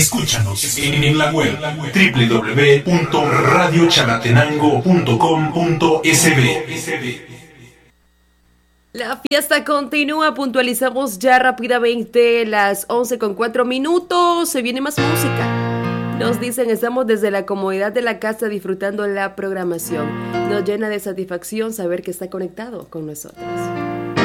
Escúchanos en la web www.radiochalatenango.com.sb. La fiesta continúa, puntualizamos ya rápidamente las 11:04. Se viene más música. Nos dicen, estamos desde la comodidad de la casa disfrutando la programación. Nos llena de satisfacción saber que está conectado con nosotros.